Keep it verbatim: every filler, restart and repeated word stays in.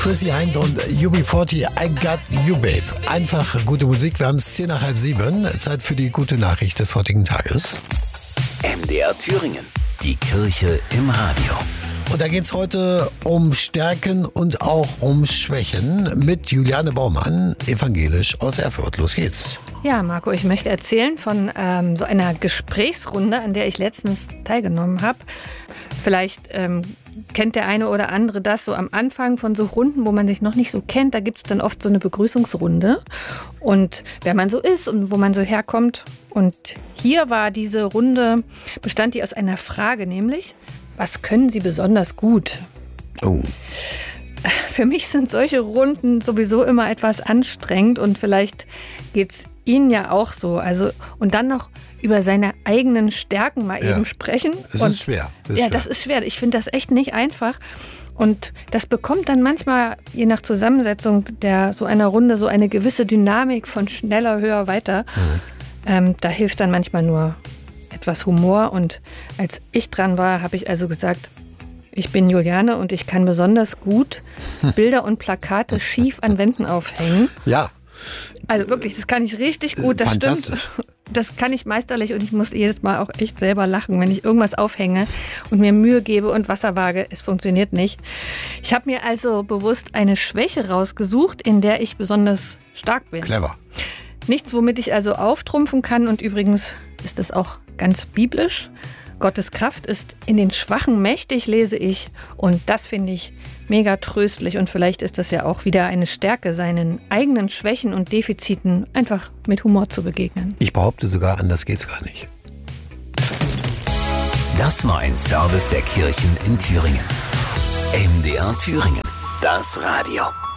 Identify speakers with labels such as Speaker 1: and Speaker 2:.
Speaker 1: Chrissy Hynde und U B vierzig, I Got You Babe. Einfach gute Musik. Wir haben es zehn nach halb sieben. Zeit für die gute Nachricht des heutigen Tages.
Speaker 2: M D R Thüringen. Die Kirche im Radio.
Speaker 1: Und da geht es heute um Stärken und auch um Schwächen mit Juliane Baumann, evangelisch aus Erfurt. Los geht's.
Speaker 3: Ja, Marco, ich möchte erzählen von ähm, so einer Gesprächsrunde, an der ich letztens teilgenommen habe. Vielleicht ähm, kennt der eine oder andere das so am Anfang von so Runden, wo man sich noch nicht so kennt. Da gibt es dann oft so eine Begrüßungsrunde und wer man so ist und wo man so herkommt. Und hier war diese Runde, bestand die aus einer Frage, nämlich: Was können Sie besonders gut?
Speaker 1: Oh.
Speaker 3: Für mich sind solche Runden sowieso immer etwas anstrengend und vielleicht geht es Ihnen ja auch so. Also, und dann noch über seine eigenen Stärken mal
Speaker 1: Ja.
Speaker 3: eben sprechen.
Speaker 1: Das
Speaker 3: und,
Speaker 1: ist schwer. Das ist
Speaker 3: ja,
Speaker 1: schwer.
Speaker 3: das ist schwer. Ich finde das echt nicht einfach. Und das bekommt dann manchmal, je nach Zusammensetzung der so einer Runde, so eine gewisse Dynamik von schneller, höher, weiter.
Speaker 1: Mhm.
Speaker 3: Ähm, da hilft dann manchmal nur etwas Humor. Und als ich dran war, habe ich also gesagt: Ich bin Juliane und ich kann besonders gut Bilder und Plakate schief an Wänden aufhängen.
Speaker 1: Ja.
Speaker 3: Also wirklich, das kann ich richtig gut, das
Speaker 1: Fantastisch.
Speaker 3: stimmt. Das kann ich meisterlich und ich muss jedes Mal auch echt selber lachen, wenn ich irgendwas aufhänge und mir Mühe gebe und Wasser wage. Es funktioniert nicht. Ich habe mir also bewusst eine Schwäche rausgesucht, in der ich besonders stark bin.
Speaker 1: Clever.
Speaker 3: Nichts, womit ich also auftrumpfen kann, und übrigens ist das auch ganz biblisch. Gottes Kraft ist in den Schwachen mächtig, lese ich, und das finde ich mega tröstlich, und vielleicht ist das ja auch wieder eine Stärke, seinen eigenen Schwächen und Defiziten einfach mit Humor zu begegnen.
Speaker 1: Ich behaupte sogar, anders geht's gar nicht.
Speaker 2: Das war ein Service der Kirchen in Thüringen. M D R Thüringen. Das Radio.